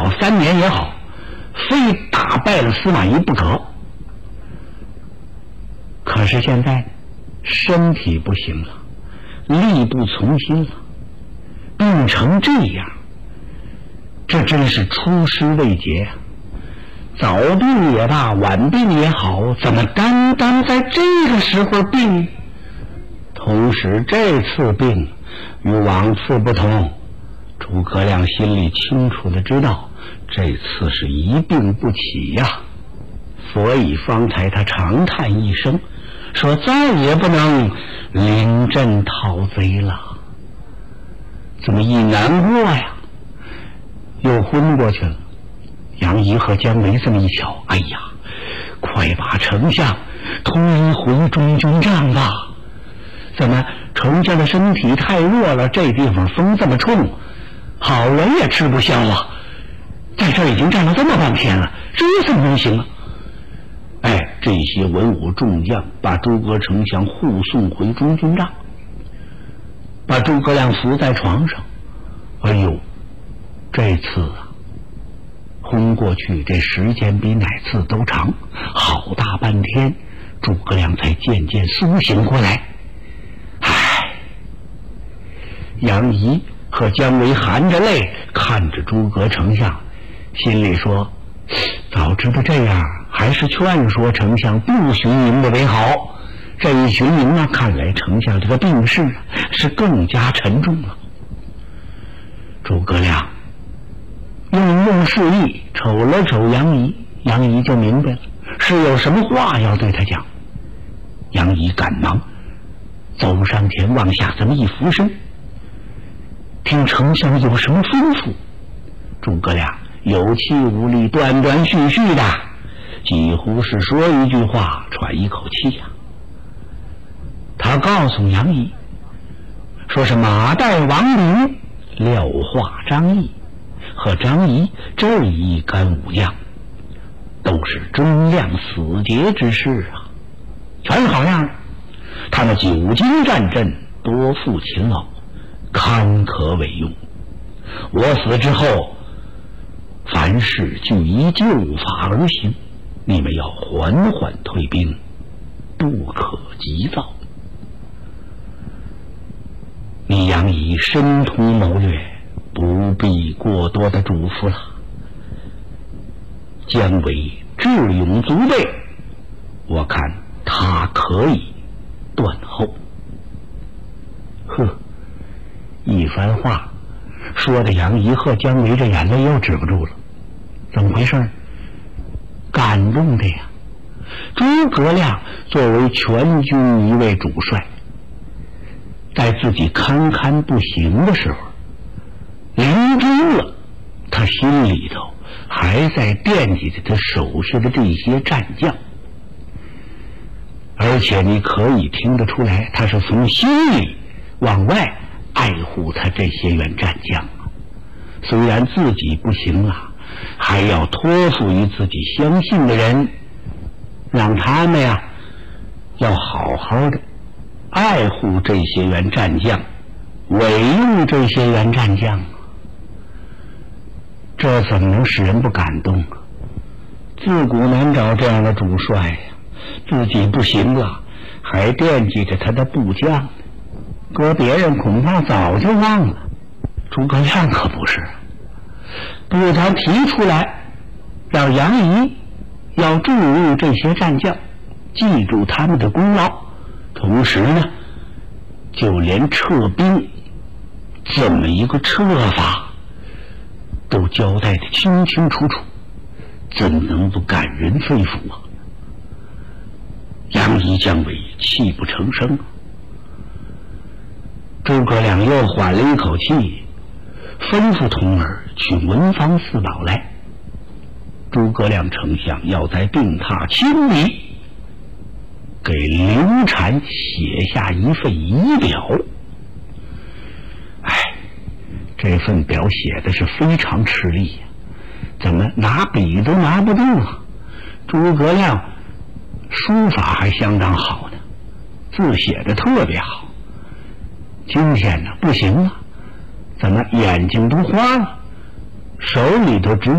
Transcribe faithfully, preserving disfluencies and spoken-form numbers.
三年也好，非打败了司马懿不可。可是现在身体不行了，力不从心了，病成这样，这真是出师未捷啊！早病也罢，晚病也好，怎么单单在这个时候病？同时这次病与往次不同，诸葛亮心里清楚的知道，这次是一病不起呀、啊，所以方才他长叹一声，说再也不能临阵讨贼了。怎么一难过呀，又昏过去了。杨仪和姜维这么一瞧，哎呀，快把丞相推回中军帐吧！怎么丞相的身体太弱了，这地方风这么冲，好人也吃不消啊！在这儿已经站了这么半天了，这怎么能行啊？哎，这些文武众将把诸葛丞相护送回中军帐，把诸葛亮扶在床上。哎呦，这次啊昏过去，这时间比哪次都长，好大半天，诸葛亮才渐渐苏醒过来。唉，杨仪和姜维含着泪看着诸葛丞相，心里说，早知道这样，还是劝说丞相不巡营的为好。这一巡营啊，看来丞相这个病势啊是更加沉重了。诸葛亮用用示意，瞅了瞅杨仪，杨仪就明白了，是有什么话要对他讲。杨仪赶忙走上前，往下这么一俯身，听丞相有什么吩咐。诸葛亮有气无力，断断续续的，几乎是说一句话喘一口气呀、啊。他告诉杨仪，说是马岱、王陵、廖化、张翼和张仪这一干武将，都是忠亮死节之士啊，全是好样的。他们久经战阵，多负勤劳，堪可委用。我死之后，凡事据依旧法而行，你们要缓缓退兵，不可急躁。你杨仪深通谋略，不必过多的嘱咐了。姜维智勇足备，我看他可以断后。呵，一番话说的杨仪和姜维这眼泪又止不住了。怎么回事？感动的呀！诸葛亮作为全军一位主帅，在自己堪堪不行的时候，临终了，他心里头还在惦记着他手下的这些战将，而且你可以听得出来，他是从心里往外爱护他这些员战将。虽然自己不行了，还要托付于自己相信的人，让他们呀要好好的爱护这些员战将，委用这些员战将。这怎么能使人不感动啊？自古难找这样的主帅呀，自己不行了，还惦记着他的部将呢。搁别人恐怕早就忘了，诸葛亮可不是，不但提出来让杨仪要注入这些战将，记住他们的功劳，同时呢，就连撤兵这么一个撤法都交代得清清楚楚，怎能不感人肺腑啊？杨仪、姜维泣不成声。诸葛亮又缓了一口气，吩咐童儿去文房四宝来。诸葛亮丞相要在病榻亲笔给刘禅写下一份仪表。哎，这份表写的是非常吃力呀，怎么拿笔都拿不动啊？诸葛亮书法还相当好呢，字写的特别好。今天呢不行了，怎么眼睛都花了，手里头直